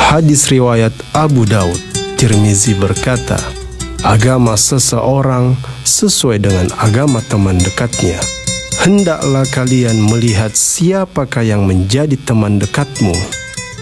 Hadis riwayat Abu Daud. Tirmizi berkata, agama seseorang sesuai dengan agama teman dekatnya. Hendaklah kalian melihat siapakah yang menjadi teman dekatmu,